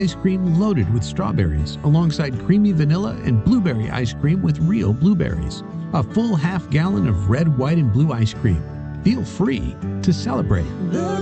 ice cream loaded with strawberries, alongside creamy vanilla and blueberry ice cream with real blueberries. A full half gallon of red, white, and blue ice cream. Feel free to celebrate.